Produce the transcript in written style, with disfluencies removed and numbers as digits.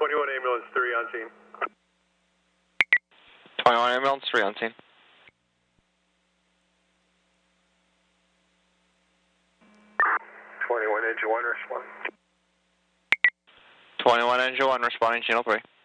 21 ambulance 3 on scene. 21 ambulance 3 on scene. 21 engine 1 responding. 21 engine 1 responding, channel 3.